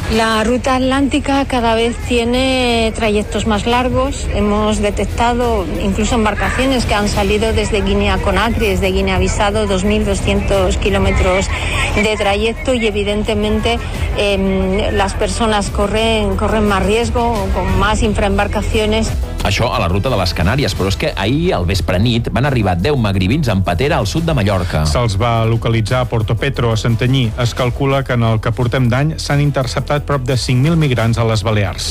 La ruta atlántica cada vez tiene trayectos más largos. Hemos detectado incluso embarcaciones que han salido desde Guinea-Conakry, desde Guinea-Bissau, 2.200 kilómetros de trayecto, y evidentemente las personas corren más riesgo, con más infraembarcaciones. Això a la ruta de les Canàries, però és que ahir al vespre nit van arribar 10 magribins en patera al sud de Mallorca. Se'ls va localitzar a Portopetro, a Santanyí. Es calcula que en el que portem d'any s'han interceptat prop de 5.000 migrants a les Balears.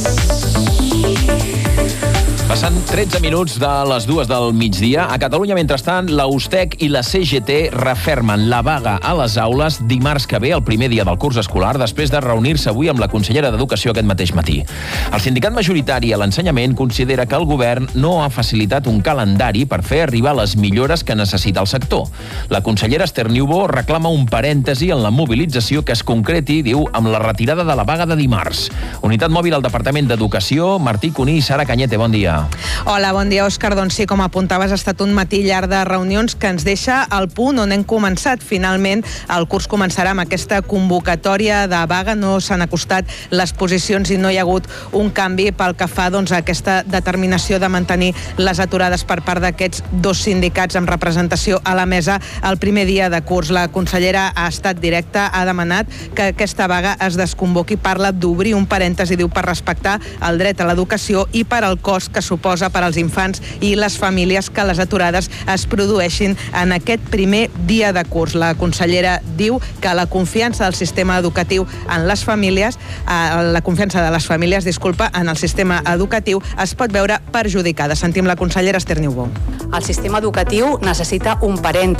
Passant 13 minuts de les 2 del migdia. A Catalunya, mentrestant, la USTEC i la CGT refermen la vaga a les aules dimarts que ve, el primer dia del curs escolar, després de reunir-se avui amb la consellera d'Educació aquest mateix matí. El sindicat majoritari a l'ensenyament considera que el govern no ha facilitat un calendari per fer arribar les millores que necessita el sector. La consellera Esther Niubó reclama un parèntesi en la mobilització que es concreti, diu, amb la retirada de la vaga de dimarts. Unitat mòbil al Departament d'Educació, Martí Cuní i Sara Cañete, bon dia. Hola, bon dia, Òscar. Doncs sí, com apuntaves, ha estat un matí llarg de reunions que ens deixa al punt on hem començat. Finalment, el curs començarà amb aquesta convocatòria de vaga. No s'han acostat les posicions i no hi ha hagut un canvi pel que fa a aquesta determinació de mantenir les aturades per part d'aquests dos sindicats amb representació a la mesa el primer dia de curs. La consellera ha estat directa, ha demanat que aquesta vaga es desconvoqui, parla d'obrir un parèntesi, diu, per respectar el dret a l'educació i per al cost que suposa per als infants i les famílies que les aturades es produeixin en aquest primer dia de curs. La consellera diu que la confiança del sistema educatiu en les famílies, la confiança de les famílies, en el sistema educatiu es pot veure perjudicada. Sentim la consellera Esther Niubó. El sistema educatiu necessita un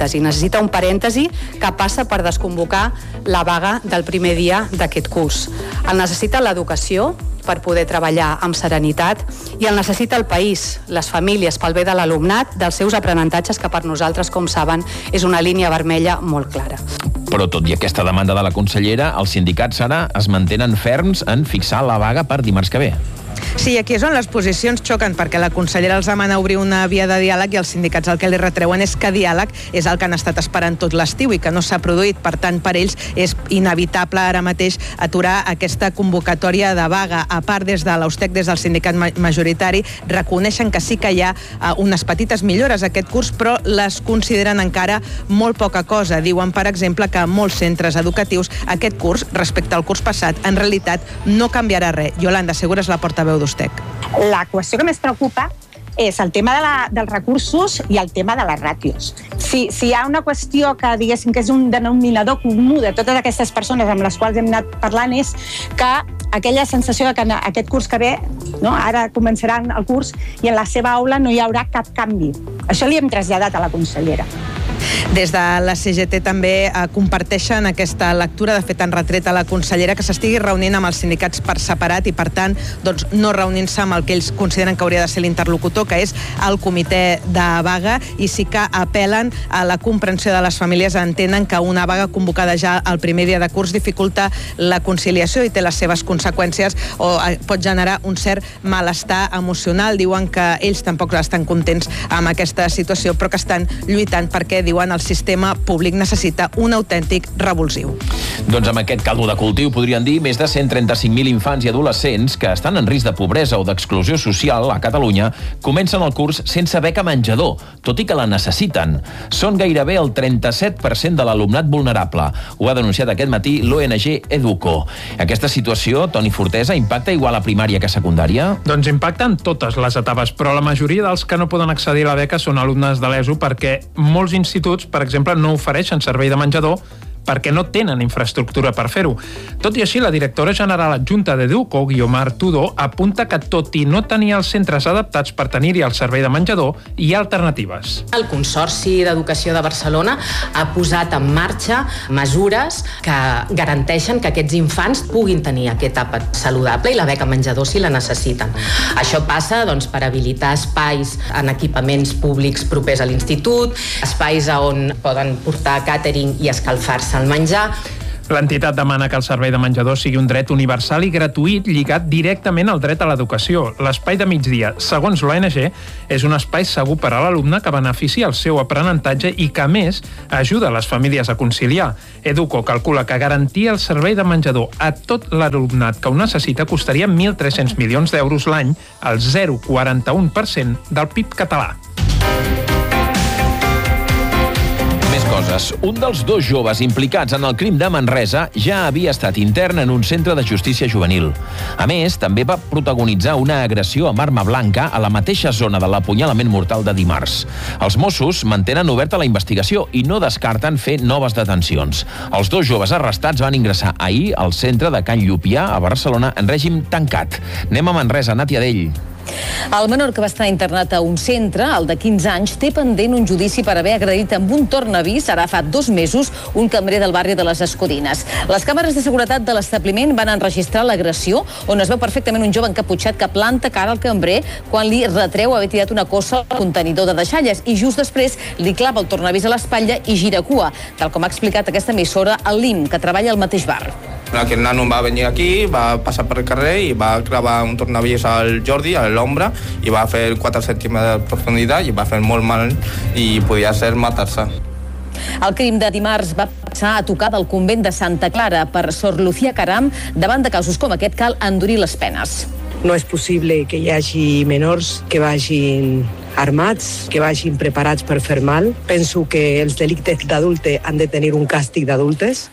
parèntesi que passa per desconvocar la vaga del primer dia d'aquest curs. El necessita l'educació per poder treballar amb serenitat i el necessita el país, les famílies, pel bé de l'alumnat, dels seus aprenentatges, que per nosaltres, com saben, és una línia vermella molt clara. Però tot i aquesta demanda de la consellera, els sindicats ara es mantenen ferms en fixar la vaga per dimarts que ve. Sí, aquí és on les posicions xoquen, perquè la consellera els demana obrir una via de diàleg i els sindicats el que li retreuen és que diàleg és el que han estat esperant tot l'estiu i que no s'ha produït. Per tant, per ells és inevitable ara mateix aturar aquesta convocatòria de vaga. A part, des de l'USTEC, des del sindicat majoritari, reconeixen que sí que hi ha unes petites millores aquest curs, però les consideren encara molt poca cosa. Diuen, per exemple, que en molts centres educatius aquest curs, respecte al curs passat, en realitat no canviarà res. Yolanda Segura és la portaveu d'USTEC. La qüestió que més preocupa és el tema dels recursos i el tema de les ràtios. Si hi ha una qüestió que, diguéssim, que és un denominador comú de totes aquestes persones amb les quals hem anat parlant, és que aquella sensació que aquest curs que ve, ara començaran el curs i en la seva aula no hi haurà cap canvi. Això li hem traslladat a la consellera. Des de la CGT també comparteixen aquesta lectura. De fet, han retret a la consellera que s'estigui reunint amb els sindicats per separat i, per tant, no reunint-se amb el que ells consideren que hauria de ser l'interlocutor, que és el comitè de vaga, i sí que apel·len a la comprensió de les famílies. Entenen que una vaga convocada ja el primer dia de curs dificulta la conciliació i té les seves conseqüències o pot generar un cert malestar emocional. Diuen que ells tampoc estan contents amb aquesta situació, però que estan lluitant perquè, diuen, el sistema públic necessita un autèntic revulsiu. Doncs amb aquest caldo de cultiu podrien dir més de 135.000 infants i adolescents que estan en risc de pobresa o d'exclusió social a Catalunya comencen el curs sense beca menjador, tot i que la necessiten. Són gairebé el 37% de l'alumnat vulnerable. Ho ha denunciat aquest matí l'ONG Educo. Aquesta situació, Toni Fortesa, impacta igual a primària que a secundària? Doncs impacta en totes les etapes, però la majoria dels que no poden accedir a la beca són alumnes de l'ESO perquè molts instituts, per exemple, no ofereixen servei de menjador perquè no tenen infraestructura per fer-ho. Tot i així, la directora general adjunta d'Educo, Guiomar Tudor, apunta que tot i no tenir els centres adaptats per tenir-hi el servei de menjador, hi ha alternatives. El Consorci d'Educació de Barcelona ha posat en marxa mesures que garanteixen que aquests infants puguin tenir aquest àpat saludable i la beca menjador si la necessiten. Això passa per habilitar espais en equipaments públics propers a l'institut, espais on poden portar càtering i escalfar-se el menjar. L'entitat demana que el servei de menjador sigui un dret universal i gratuït lligat directament al dret a l'educació. L'espai de migdia, segons l'ONG, és un espai segur per a l'alumne que beneficia el seu aprenentatge i que, a més, ajuda les famílies a conciliar. Educo calcula que garantir el servei de menjador a tot l'alumnat que ho necessita costaria 1.300 milions d'euros l'any, el 0,41% del PIB català. Més coses. Un dels dos joves implicats en el crim de Manresa ja havia estat intern en un centre de justícia juvenil. A més, també va protagonitzar una agressió amb arma blanca a la mateixa zona de l'apunyalament mortal de dimarts. Els Mossos mantenen oberta la investigació i no descarten fer noves detencions. Els dos joves arrestats van ingressar ahir al centre de Can Llupià, a Barcelona, en règim tancat. Anem a Manresa, Nàtia Dell. El menor que va estar internat a un centre, el de 15 anys, té pendent un judici per haver agredit amb un tornavís, ara fa 2 mesos, un cambrer del barri de les Escudines. Les càmeres de seguretat de l'establiment van enregistrar l'agressió, on es veu perfectament un jove encaputxat que planta cara al cambrer quan li retreu haver tirat una cossa al contenidor de deixalles i just després li clava el tornavís a l'espatlla i gira cua, tal com ha explicat aquesta emissora el Lim, que treballa al mateix bar. Aquest nano va venir aquí, va passar per el carrer i va clavar un tornavís al Jordi, a l'ombra, i va fer 4 centímetres de profunditat i va fer molt mal i podia ser matar-se. El crim de dimarts va passar a tocar del convent de Santa Clara. Per Sor Lucía Caram, davant de casos com aquest cal endurir les penes. No és possible que hi hagi menors que vagin armats, que vagin preparats per fer mal. Penso que els delictes d'adulte han de tenir un càstig d'adultes.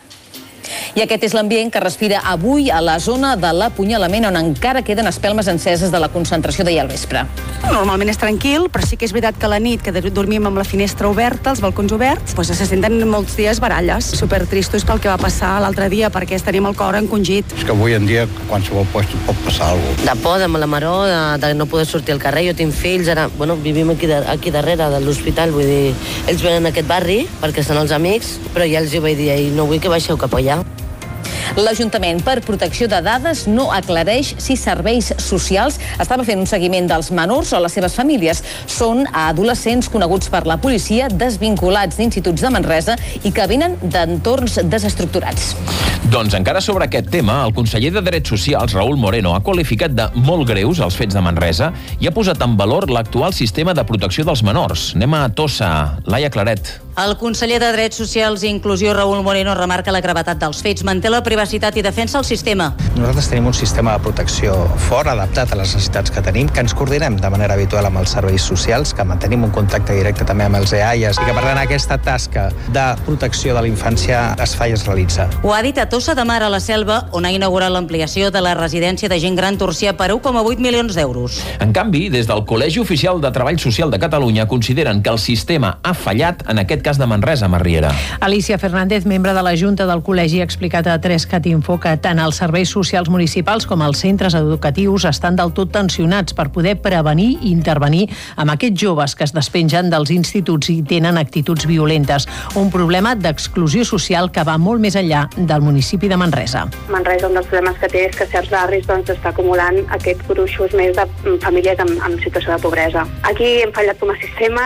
I aquest és l'ambient que respira avui a la zona de l'apunyalament, on encara queden espelmes enceses de la concentració d'ahir al vespre. Normalment és tranquil, però sí que és veritat que a la nit, que dormim amb la finestra oberta, els balcons oberts, doncs se senten molts dies baralles. Supertristos pel que va passar l'altre dia, perquè tenim el cor encongit. És que avui en dia qualsevol lloc pot passar alguna cosa. De por, de la maror, de no poder sortir al carrer. Jo tinc fills, ara, vivim aquí darrere de l'hospital, vull dir, ells venen a aquest barri perquè són els amics, però ja els hi vaig dir, no vull que baixeu cap allà. L'Ajuntament, per protecció de dades, no aclareix si serveis socials estava fent un seguiment dels menors o les seves famílies. Són adolescents coneguts per la policia, desvinculats d'instituts de Manresa i que venen d'entorns desestructurats. Doncs encara sobre aquest tema, el conseller de Drets Socials, Raúl Moreno, ha qualificat de molt greus els fets de Manresa i ha posat en valor l'actual sistema de protecció dels menors. Anem a Tossa. Laia Claret. El conseller de Drets Socials i Inclusió, Raúl Moreno, remarca la gravetat dels fets, manté la privacitat i defensa el sistema. Nosaltres tenim un sistema de protecció fort, adaptat a les necessitats que tenim, que ens coordinem de manera habitual amb els serveis socials, que mantenim un contacte directe també amb els EAIAs i que, per tant, aquesta tasca de protecció de la infància es fa i es realitza. Ho ha dit a Tossa de Mar, a la Selva, on ha inaugurat l'ampliació de la residència de gent gran Torcià per 1,8 milions d'euros. En canvi, des del Col·legi Oficial de Treball Social de Catalunya consideren que el sistema ha fallat en aquest cas de Manresa, Marriera. Alicia Fernández, membre de la Junta del Col·legi, ha explicat a 3cat Info que tant els serveis socials municipals com els centres educatius estan del tot tensionats per poder prevenir i intervenir amb aquests joves que es despengen dels instituts i tenen actituds violentes. Un problema d'exclusió social que va molt més enllà del municipi de Manresa. Manresa, un dels problemes que té és que certs barris està acumulant aquests gruixos més de famílies en situació de pobresa. Aquí hem fallat com a sistema,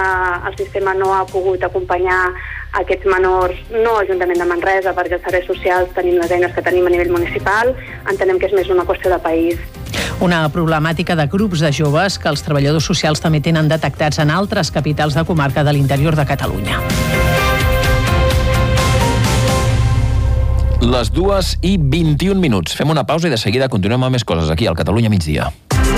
el sistema no ha pogut acompanyar aquests menors, no Ajuntament de Manresa, perquè els serveis socials tenim les eines que tenim a nivell municipal, entenem que és més una qüestió de país. Una problemàtica de grups de joves que els treballadors socials també tenen detectats en altres capitals de comarca de l'interior de Catalunya. Les 2:21. Fem una pausa i de seguida continuem amb més coses aquí al Catalunya Migdia.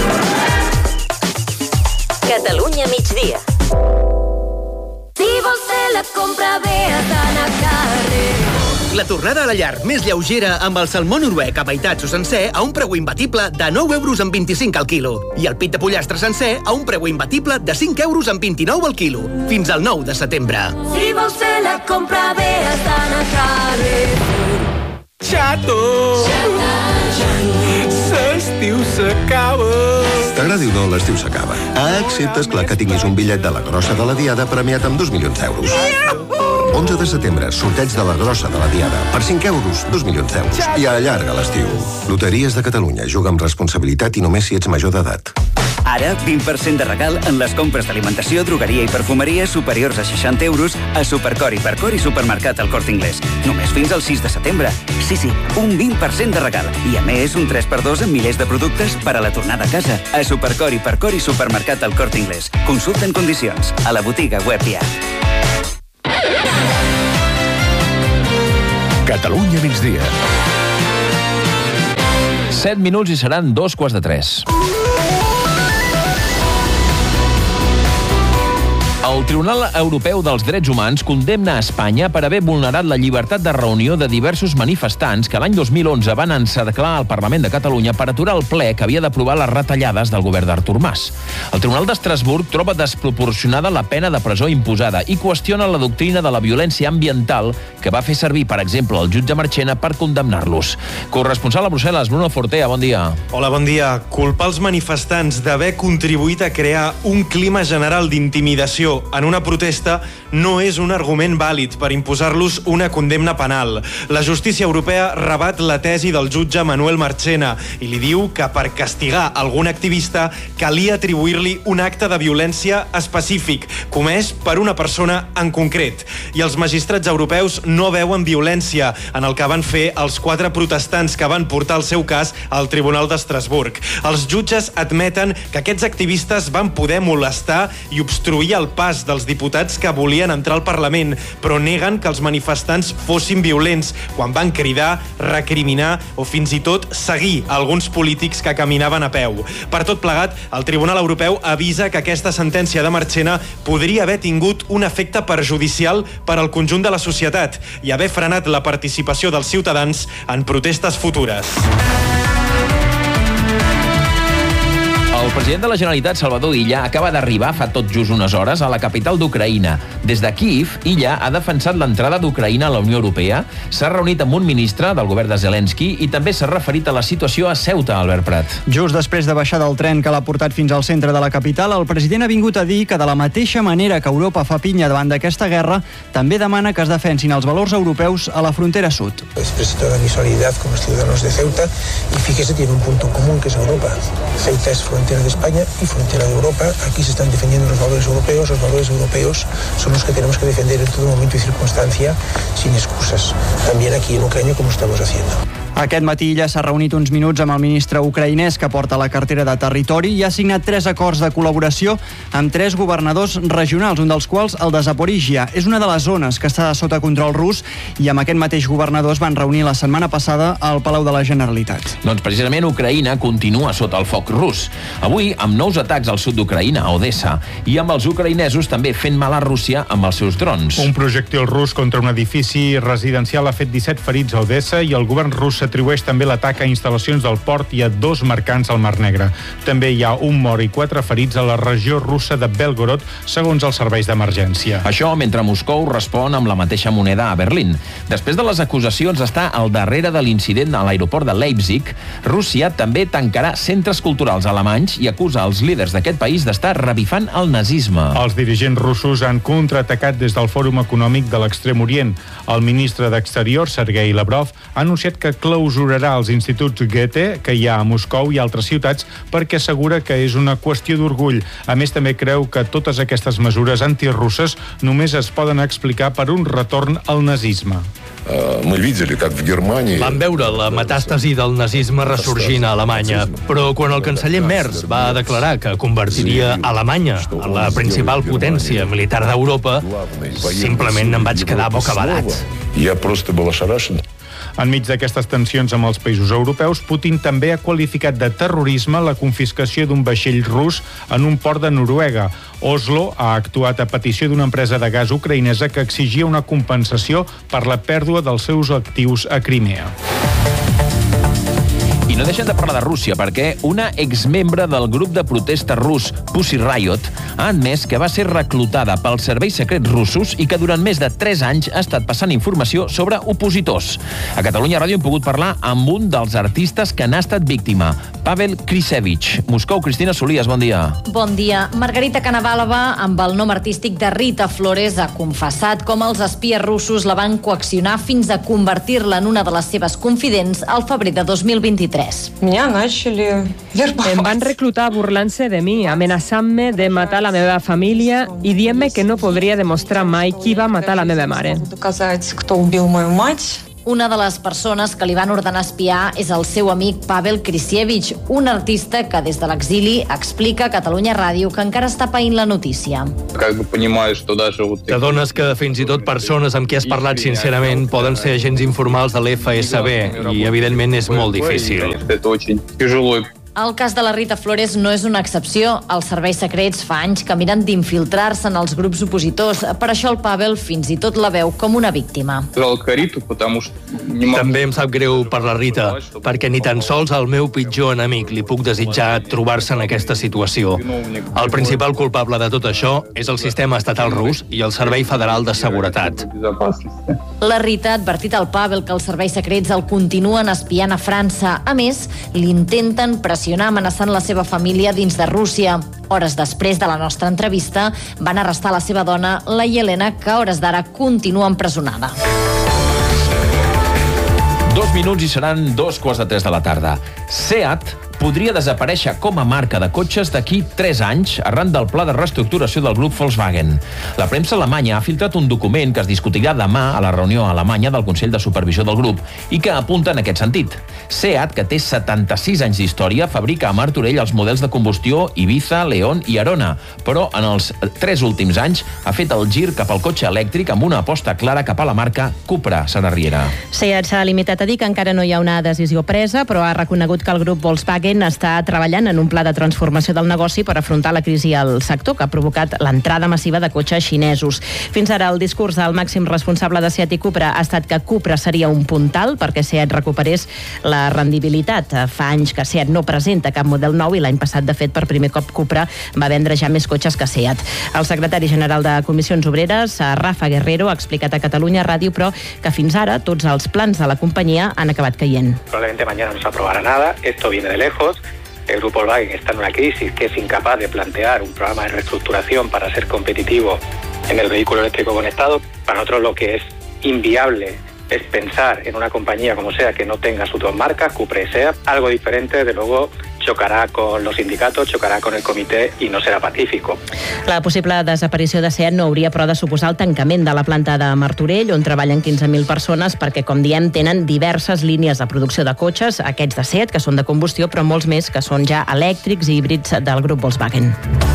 Catalunya Migdia. Si vols fer la compra bé has d'anar a carrer. La tornada a la llar més lleugera amb el salmó noruec afaitat o sencer a un preu imbatible de 9,25 € al quilo. I el pit de pollastre sencer a un preu imbatible de 5,29 € al quilo. Fins al 9 de setembre. Si vols fer la compra bé has d'anar a carrer. Xato! L'estiu s'acaba! T'agradi o no, l'estiu s'acaba. Excepte, esclar, que tinguis un bitllet de la Grossa de la Diada premiat amb 2 milions d'euros. 11 de setembre, sorteig de la Grossa de la Diada. Per 5 euros, 2 milions d'euros. I allarga l'estiu. Loteries de Catalunya. Juga amb responsabilitat i només si ets major d'edat. Ara, 20% de regal en les compres d'alimentació, drogueria i perfumeria superiors a 60 euros a Supercor, Hipercor i Supermercat El Corte Inglés. Només fins al 6 de setembre. Sí, un 20% de regal. I a més, un 3x2 en milers de productes per a la tornada a casa. A Supercor, Hipercor i Supermercat El Corte Inglés. Consulta en condicions. A la botiga web i app. Catalunya migdia. 7 minuts i seran 2:15. El Tribunal Europeu dels Drets Humans condemna a Espanya per haver vulnerat la llibertat de reunió de diversos manifestants que l'any 2011 van encerclar el Parlament de Catalunya per aturar el ple que havia d'aprovar les retallades del govern d'Artur Mas. El Tribunal d'Estrasburg troba desproporcionada la pena de presó imposada i qüestiona la doctrina de la violència ambiental que va fer servir, per exemple, el jutge Marchena per condemnar-los. Corresponsal a Brussel·les, Bruno Fortea, bon dia. Hola, bon dia. Culpar els manifestants d'haver contribuït a crear un clima general d'intimidació en una protesta no és un argument vàlid per imposar-los una condemna penal. La justícia europea rebat la tesi del jutge Manuel Marchena i li diu que per castigar algun activista calia atribuir-li un acte de violència específic, comès per una persona en concret. I els magistrats europeus no veuen violència en el que van fer els 4 protestants que van portar el seu cas al Tribunal d'Estrasburg. Els jutges admeten que aquests activistes van poder molestar i obstruir el pas dels diputats que volien entrar al Parlament, però neguen que els manifestants fossin violents quan van cridar, recriminar o fins i tot seguir alguns polítics que caminaven a peu. Per tot plegat, el Tribunal Europeu avisa que aquesta sentència de Marchena podria haver tingut un efecte perjudicial per al conjunt de la societat i haver frenat la participació dels ciutadans en protestes futures. El president de la Generalitat, Salvador Illa, acaba d'arribar fa tot just unes hores a la capital d'Ucraïna. Des de Kíev, Illa ha defensat l'entrada d'Ucraïna a la Unió Europea, s'ha reunit amb un ministre del govern de Zelensky i també s'ha referit a la situació a Ceuta, Albert Prat. Just després de baixar del tren que l'ha portat fins al centre de la capital, el president ha vingut a dir que de la mateixa manera que Europa fa pinya davant d'aquesta guerra, també demana que es defensin els valors europeus a la frontera sud. Expreso toda mi solidaridad con los ciudadanos de Ceuta y fíjese, tiene un punto común que es Europa. Ceuta es frontera de España y frontera de Europa. Aquí se están defendiendo los valores europeos son los que tenemos que defender en todo momento y circunstancia sin excusas, también aquí en Ucrania como estamos haciendo. Aquest matí ja s'ha reunit uns minuts amb el ministre ucraïnès que porta la cartera de territori i ha signat 3 acords de col·laboració amb 3 governadors regionals, un dels quals, el de Zaporígia. És una de les zones que està sota control rus i amb aquest mateix governador es van reunir la setmana passada al Palau de la Generalitat. Doncs precisament Ucraïna continua sota el foc rus. Avui, amb nous atacs al sud d'Ucraïna, a Odessa, i amb els ucraïnesos també fent mal a Rússia amb els seus drons. Un projectil rus contra un edifici residencial ha fet 17 ferits a Odessa i el govern rus s'atribueix també l'atac a instal·lacions del port i a 2 mercants al Mar Negre. També hi ha un mort i 4 ferits a la regió russa de Belgorod, segons els serveis d'emergència. Això mentre Moscou respon amb la mateixa moneda a Berlín. Després de les acusacions d'estar al darrere de l'incident a l'aeroport de Leipzig, Rússia també tancarà centres culturals alemanys i acusa els líders d'aquest país d'estar revifant el nazisme. Els dirigents russos han contraatacat des del Fòrum Econòmic de l'Extrem Orient. El ministre d'Exterior, Sergei Lavrov, ha anunciat que clausurarà els instituts Goethe que hi ha a Moscou i altres ciutats perquè assegura que és una qüestió d'orgull. A més, també creu que totes aquestes mesures antirusses només es poden explicar per un retorn al nazisme. Vam veure la metàstasi del nazisme ressorgint a Alemanya, però quan el canceller Merz va declarar que convertiria Alemanya en la principal potència militar d'Europa, simplement em vaig quedar bocabadat. Enmig d'aquestes tensions amb els països europeus, Putin també ha qualificat de terrorisme la confiscació d'un vaixell rus en un port de Noruega. Oslo ha actuat a petició d'una empresa de gas ucraïnesa que exigia una compensació per la pèrdua dels seus actius a Crimea. I no deixen de parlar de Rússia perquè una exmembre del grup de protesta rus Pussy Riot ha admès que va ser reclutada pels serveis secrets russos i que durant més de 3 anys ha estat passant informació sobre opositors. A Catalunya Ràdio hem pogut parlar amb un dels artistes que n'ha estat víctima, Pavel Krisevich. Moscou, Cristina Solies, bon dia. Bon dia. Margarita Canavalova, amb el nom artístic de Rita Flores, ha confessat com els espies russos la van coaccionar fins a convertir-la en una de les seves confidents al febrer de 2023. mes. Em van reclutar burlant-se de mi, amenaçant-me de matar la meva família i dient-me que no podria demostrar mai qui va matar la meva mare. Una de les persones que li van ordenar espiar és el seu amic Pavel Krisievich, un artista que des de l'exili explica a Catalunya Ràdio que encara està paint la notícia. T'adones que fins i tot persones amb qui has parlat sincerament poden ser agents informals de l'FSB i, evidentment, és molt difícil. El cas de la Rita Flores no és una excepció. Els serveis secrets fa anys que miren d'infiltrar-se en els grups opositors. Per això el Pavel fins i tot la veu com una víctima. També em sap greu per la Rita, perquè ni tan sols al meu pitjor enemic li puc desitjar trobar-se en aquesta situació. El principal culpable de tot això és el sistema estatal rus i el Servei Federal de Seguretat. La Rita ha advertit al Pavel que els serveis secrets el continuen espiant a França. A més, l'intenten pressionar amenaçant la seva família dins de Rússia. Hores després de la nostra entrevista, van arrestar la seva dona, la Yelena, que a hores d'ara continua empresonada. 2 minuts i seran 2:45 de la tarda. SEAT podria desaparèixer com a marca de cotxes d'aquí 3 anys arran del pla de reestructuració del grup Volkswagen. La premsa alemanya ha filtrat un document que es discutirà demà a la reunió alemanya del Consell de Supervisió del grup i que apunta en aquest sentit. SEAT, que té 76 anys d'història, fabrica a Martorell els models de combustió Ibiza, León i Arona, però en els 3 últims anys ha fet el gir cap al cotxe elèctric amb una aposta clara cap a la marca Cupra, Sara Riera. SEAT s'ha limitat a dir que encara no hi ha una decisió presa, però ha reconegut que el grup Volkswagen està treballant en un pla de transformació del negoci per afrontar la crisi al sector que ha provocat l'entrada massiva de cotxes xinesos. Fins ara, el discurs del màxim responsable de SEAT i Cupra ha estat que Cupra seria un puntal perquè SEAT recuperés la rendibilitat. Fa anys que SEAT no presenta cap model nou i l'any passat, de fet, per primer cop Cupra va vendre ja més cotxes que SEAT. El secretari general de Comissions Obreres, Rafa Guerrero, ha explicat a Catalunya Ràdio, però que fins ara tots els plans de la companyia han acabat caient. Probablemente mañana no se aprobará nada, esto viene de lejos. El grupo Volkswagen está en una crisis que es incapaz de plantear un programa de reestructuración para ser competitivo en el vehículo eléctrico conectado. Para nosotros lo que es inviable es pensar en una compañía como SEAT que no tenga sus dos marcas, Cupra y SEAT. Algo diferente, de luego, xocarà con los sindicatos, xocarà con el comitè i no serà pacífico. La possible desaparició de SEAT no hauria, però, de suposar el tancament de la planta de Martorell, on treballen 15.000 persones, perquè, com diem, tenen diverses línies de producció de cotxes, aquests de SEAT, que són de combustió, però molts més que són ja elèctrics i híbrids del grup Volkswagen.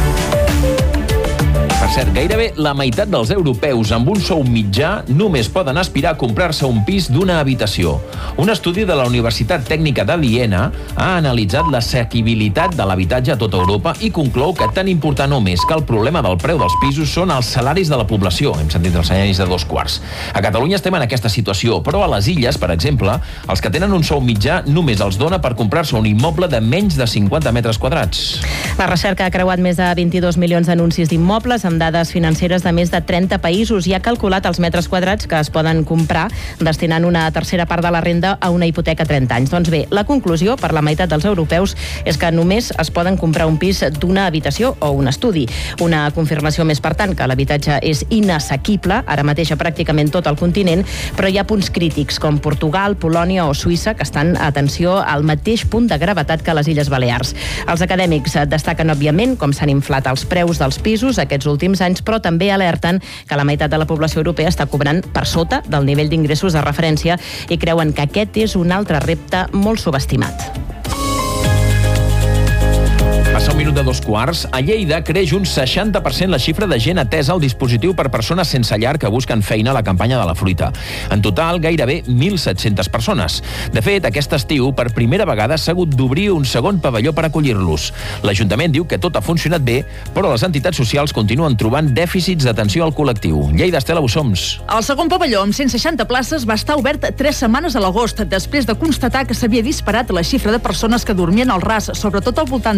Per cert, gairebé la meitat dels europeus amb un sou mitjà només poden aspirar a comprar-se un pis d'una habitació. Un estudi de la Universitat Tècnica de Viena ha analitzat l'assequibilitat de l'habitatge a tota Europa i conclou que tan important o més que el problema del preu dels pisos són els salaris de la població. Hem sentit els salaris de 2 quarts. A Catalunya estem en aquesta situació, però a les Illes, per exemple, els que tenen un sou mitjà només els dona per comprar-se un immoble de menys de 50 metres quadrats. La recerca ha creuat més de 22 milions d'anuncis d'immobles amb dades financeres de més de 30 països i ha calculat els metres quadrats que es poden comprar destinant una tercera part de la renda a una hipoteca a 30 anys. Doncs bé, la conclusió per la meitat dels europeus és que només es poden comprar un pis d'una habitació o un estudi. Una confirmació més, per tant, que l'habitatge és inassequible, ara mateix a pràcticament tot el continent, però hi ha punts crítics com Portugal, Polònia o Suïssa que estan, atenció, al mateix punt de gravetat que les Illes Balears. Els acadèmics destaquen, òbviament, com s'han inflat els preus dels pisos aquests últims anys, però també alerten que la meitat de la població europea està cobrant per sota del nivell d'ingressos de referència i creuen que aquest és un altre repte molt subestimat. Passa un minut de 2 quarts. A Lleida creix un 60% la xifra de gent atesa al dispositiu per persones sense llar que busquen feina a la campanya de la fruita. En total, gairebé 1.700 persones. De fet, aquest estiu, per primera vegada, s'ha hagut d'obrir un segon pavelló per acollir-los. L'Ajuntament diu que tot ha funcionat bé, però les entitats socials continuen trobant dèficits d'atenció al col·lectiu. Lleida, Estela Bussoms. El segon pavelló, amb 160 places, va estar obert 3 setmanes a l'agost, després de constatar que s'havia disparat la xifra de persones que dormien al ras, sobretot al voltant del recinte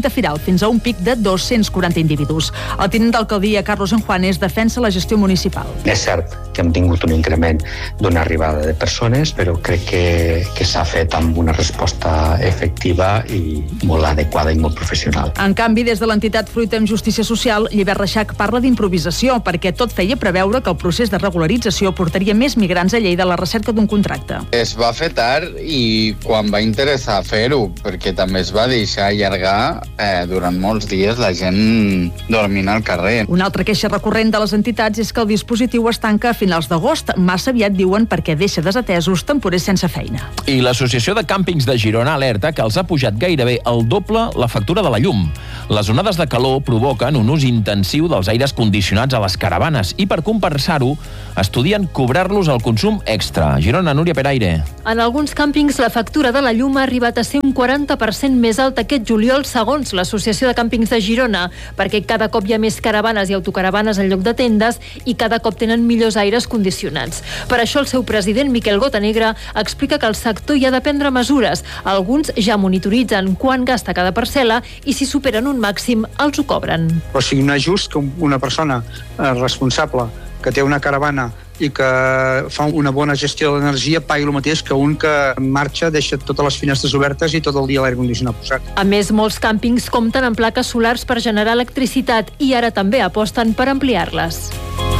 recte final, fins a un pic de 240 individus. El tinent d'alcaldia, Carlos Enjuanes, defensa la gestió municipal. És cert que hem tingut un increment d'una arribada de persones, però crec que s'ha fet amb una resposta efectiva i molt adequada i molt professional. En canvi, des de l'entitat Fruita amb Justícia Social, Llibert Reixac parla d'improvisació, perquè tot feia preveure que el procés de regularització portaria més migrants a Lleida a la recerca d'un contracte. Es va fer tard i quan va interessar fer-ho, perquè també es va deixar allargar durant molts dies la gent dormint al carrer. Una altra queixa recurrent de les entitats és que el dispositiu es tanca a finals d'agost. Massa aviat, diuen, perquè deixa desatesos temporers sense feina. I l'Associació de Càmpings de Girona alerta que els ha pujat gairebé el doble la factura de la llum. Les onades de calor provoquen un ús intensiu dels aires condicionats a les caravanes i per compensar-ho estudien cobrar-los el consum extra. Girona, Núria Peraire. En alguns càmpings la factura de la llum ha arribat a ser un 40% més alta aquest juliol, segons l'Associació de Càmpings de Girona, perquè cada cop hi ha més caravanes i autocaravanes en lloc de tendes i cada cop tenen millors aires condicionats. Per això el seu president, Miquel Gotanegra, explica que el sector hi ha de prendre mesures. Alguns ja monitoritzen quan gasta cada parcel·la i si superen un màxim els ho cobren. O sigui, no és just que una persona responsable que té una caravana i que fa una bona gestió de l'energia pagui el mateix que un que marxa, deixa totes les finestres obertes i tot el dia l'aire condicionat posat. A més, molts càmpings compten amb plaques solars per generar electricitat i ara també aposten per ampliar-les.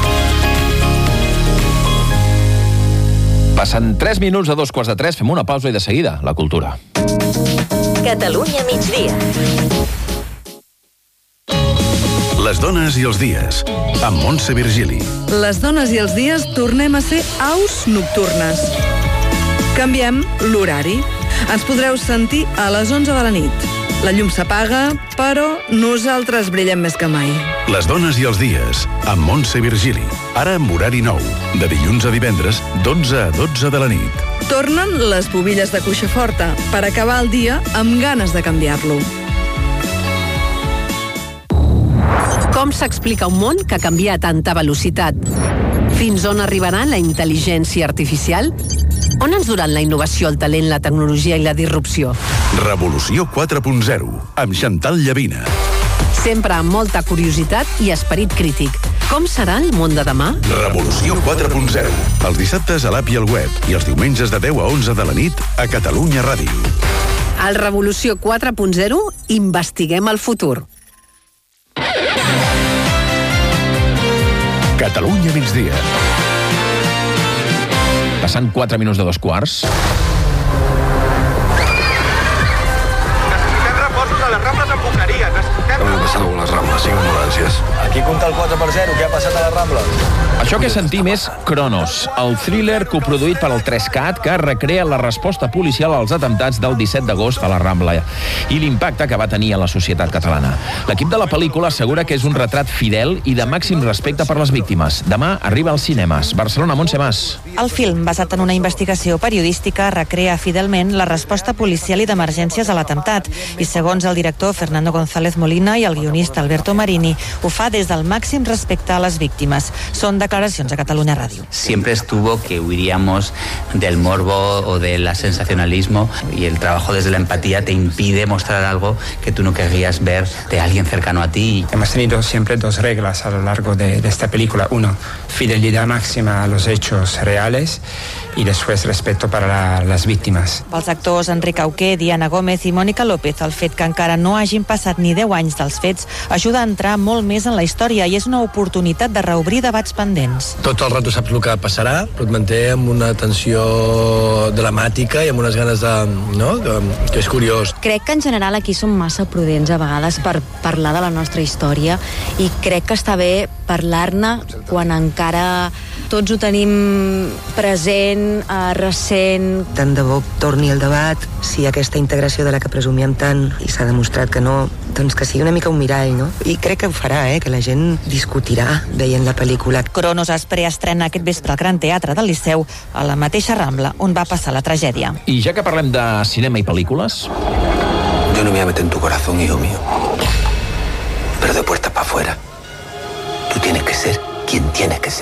Passen 3 minuts a 2:15, fem una pausa i de seguida, la cultura. Catalunya migdia. Les dones i els dies, amb Montse Virgili. Les dones i els dies tornem a ser aus nocturnes. Canviem l'horari. Ens podreu sentir a les 11 de la nit. La llum s'apaga, però nosaltres brillem més que mai. Les dones i els dies, amb Montse Virgili. Ara amb horari nou, de dilluns a divendres, d'11 a 12 de la nit. Tornen les bobilles de cuixa forta per acabar el dia amb ganes de canviar-lo. Com s'explica un món que ha canviat a tanta velocitat? Fins on arribarà la intel·ligència artificial? On ens duran la innovació, el talent, la tecnologia i la disrupció? Revolució 4.0, amb Chantal Llavina. Sempre amb molta curiositat i esperit crític. Com serà el món de demà? Revolució 4.0, els dissabtes a l'app i al web i els diumenges de 10 a 11 de la nit a Catalunya Ràdio. Al Revolució 4.0 investiguem el futur. Catalunya migdia. Passant 4 minuts de 2:15. Necessitem reforços a les Rambles amb Boqueria. Necessitem... Què ha passat amb les Rambles? Cinc ambulàncies. Aquí compta el 4x0. Què ha passat a les Rambles? Això que sentim és Cronos, el thriller coproduït per el 3CAT que recrea la resposta policial als atemptats del 17 d'agost a la Rambla i l'impacte que va tenir a la societat catalana. L'equip de la pel·lícula assegura que és un retrat fidel i de màxim respecte per les víctimes. Demà arriba als cinemes. Barcelona, Montse Mas. El film, basat en una investigació periodística, recrea fidelment la resposta policial i d'emergències a l'atemptat i, segons el director Fernando González Molina i el guionista Alberto Marini, ho fa des del màxim respecte a les víctimes. Són declaracions a Catalunya Ràdio. Siempre estuvo que huiríamos del morbo o del sensacionalismo y el trabajo desde la empatía te impide mostrar algo que tú no querrías ver de alguien cercano a ti. Hemos tenido siempre dos reglas a lo largo de esta película. Uno, fidelidad máxima a los hechos reales y después respeto para las víctimes. Pels actors Enric Auqué, Diana Gómez i Mònica López, el fet que encara no hagin passat ni 10 anys dels fets ajuda a entrar molt més en la història i és una oportunitat de reobrir debats pendents. Tot el rato saps el que passarà, però et manté amb una tensió dramàtica i amb unes ganes de... no? Que és curiós. Crec que en general aquí som massa prudents a vegades per parlar de la nostra història i crec que està bé parlar-ne quan encara tots ho tenim present, recent. Tant de bo torni el debat, si aquesta integració de la que presumíem tant i s'ha demostrat que no, doncs que sigui una mica un mirall, no? I crec que ho farà, que la gent discutirà veient la pel·lícula. Cronos es preestrena aquest vespre al Gran Teatre del Liceu, a la mateixa Rambla on va passar la tragèdia. I ja que parlem de cinema i pel·lícules... Yo no me voy a meter en tu corazón, hijo mío. Pero de puertas para afuera. Tú tienes que ser quien tienes que ser.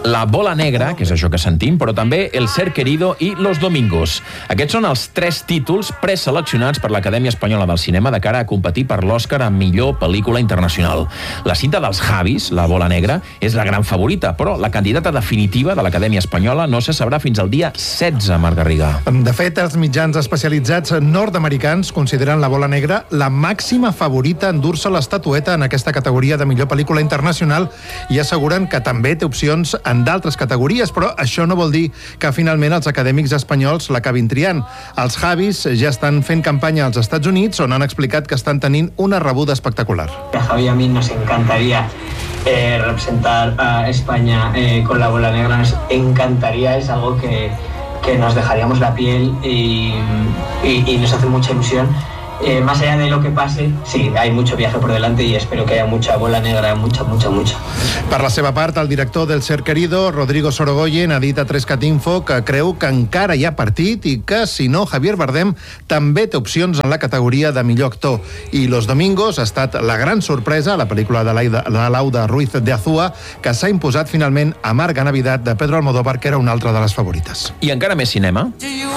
La bola negra, que és això que sentim, però també El ser querido i Los domingos. Aquests són els 3 títols preseleccionats per l'Acadèmia Espanyola del Cinema de cara a competir per l'Oscar a millor pel·lícula internacional. La cinta dels Javis, La bola negra, és la gran favorita, però la candidata definitiva de l'Acadèmia Espanyola no se sabrà fins al dia 16, Marc Garriga. De fet, els mitjans especialitzats nord-americans consideren La bola negra la màxima favorita a endur-se l'estatueta en aquesta categoria de millor pel·lícula internacional i asseguren que també té opcions en d'altres categories, però això no vol dir que finalment els acadèmics espanyols l'acabin triant. Els Javis ja estan fent campanya als Estats Units, on han explicat que estan tenint una rebuda espectacular. A Javi y a mí nos encantaría representar a España con La bola negra, nos encantaría, es algo que nos dejaríamos la piel y nos hace mucha ilusión. Más allá de lo que pase, sí, hay mucho viaje por delante y espero que haya mucha bola negra, mucha. Per la seva part, el director del Ser Querido, Rodrigo Sorogoyen, ha dit a 3CAT-Info que creu que encara hi ha partit i que, si no, Javier Bardem també té opcions en la categoria de millor actor. I Los domingos ha estat la gran sorpresa, la pel·lícula de Lauda Ruiz de Azúa, que s'ha imposat finalment a Amarga Navidad de Pedro Almodóvar, que era una altra de les favorites. I encara més cinema.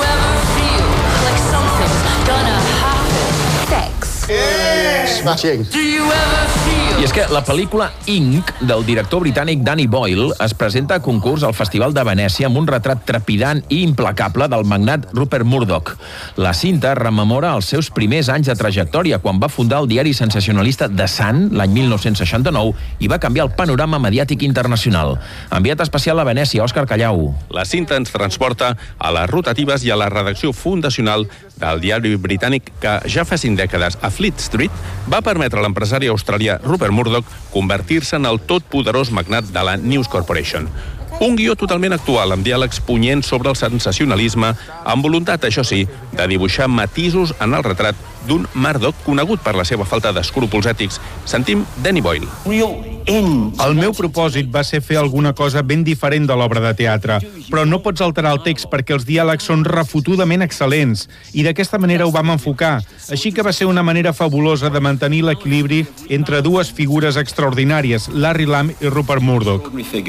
I és que la pel·lícula Ink, del director britànic Danny Boyle, es presenta a concurs al Festival de Venècia amb un retrat trepidant i implacable del magnat Rupert Murdoch. La cinta rememora els seus primers anys de trajectòria, quan va fundar el diari sensacionalista The Sun, l'any 1969, i va canviar el panorama mediàtic internacional. Enviat especial a Venècia, Òscar Callau. La cinta ens transporta a les rotatives i a la redacció fundacional del diari britànic que ja fa 5 dècades a Fleet Street va permetre a l'empresari australià Rupert Murdoch convertir-se en el totpoderós magnat de la News Corporation. Un guió totalment actual, amb diàlegs punyents sobre el sensacionalisme, amb voluntat, això sí, de dibuixar matisos en el retrat d'un Murdoch conegut per la seva falta d'escrúpols ètics. Sentim Danny Boyle. El meu propòsit va ser fer alguna cosa ben diferent de l'obra de teatre, però no pots alterar el text perquè els diàlegs són refotudament excel·lents, i d'aquesta manera ho vam enfocar. Així que va ser una manera fabulosa de mantenir l'equilibri entre dues figures extraordinàries, Larry Lamb i Rupert Murdoch.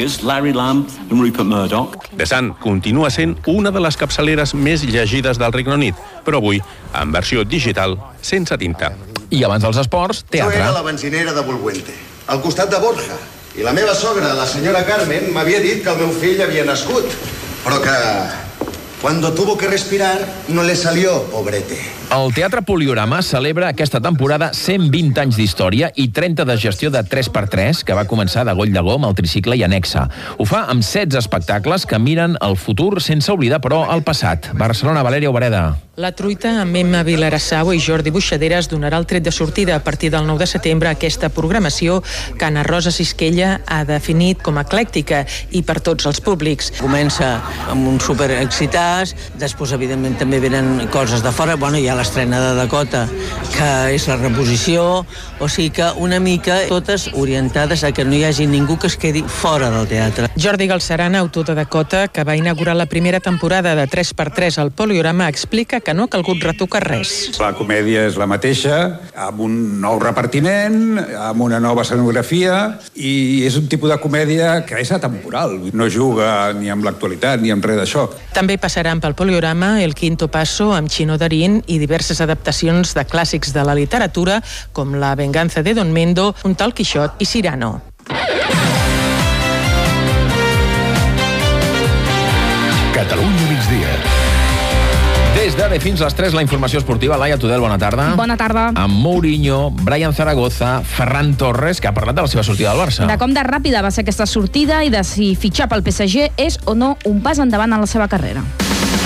The Sun continua sent una de les capçaleres més llegides del Regne Unit, però avui en versió digital, sense tinta. I abans dels esports, teatre. Jo era la benzinera de Bulwente, al costat de Borja, i la meva sogra, la senyora Carmen, m'havia dit que el meu fill havia nascut, però que cuando tuvo que respirar no le salió, pobrete. El Teatre Poliorama celebra aquesta temporada 120 anys d'història i 30 de gestió de 3x3, que va començar de Goll de Gom, el tricicle i Anexa. Ho fa amb 16 espectacles que miren el futur sense oblidar, però, el passat. Barcelona, Valèria Obreda. La truita amb Emma Vilarassau i Jordi Buixaderes donarà el tret de sortida a partir del 9 de setembre a aquesta programació que Anna Rosa Sisquella ha definit com eclèctica i per tots els públics. Comença amb un super excitàs, després evidentment també venen coses de fora, hi ha l'estrena de Dakota, que és la reposició, o sigui que una mica totes orientades a que no hi hagi ningú que es quedi fora del teatre. Jordi Galceran, autor de Dakota, que va inaugurar la primera temporada de 3x3 al Poliorama, explica que no ha calgut retocar res. La comèdia és la mateixa, amb un nou repartiment, amb una nova escenografia, i és un tipus de comèdia que és atemporal. No juga ni amb l'actualitat ni amb res d'això. També passaran pel Poliorama El Quinto Paso amb Chino Darín i diverses adaptacions de clàssics de la literatura com La venganza de Don Mendo, Un tal Quixot i Cyrano. Catalunya migdia. Des d'ara fins les 3, la informació esportiva. Laia Tudel, bona tarda. Bona tarda. Amb Mourinho, Brian Zaragoza, Ferran Torres, que ha parlat de la seva sortida del Barça. De com de ràpida va ser aquesta sortida i de si fitxar pel PSG és o no un pas endavant en la seva carrera.